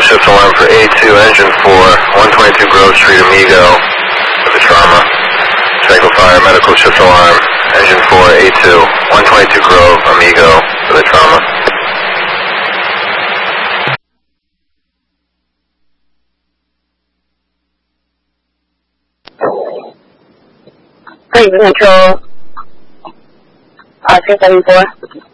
shift alarm for A2, engine 4, 122 Grove Street, Amigo, for the trauma. Cycle fire, medical shift alarm, engine 4, A2, 122 Grove, Amigo, for the trauma. Control, 374.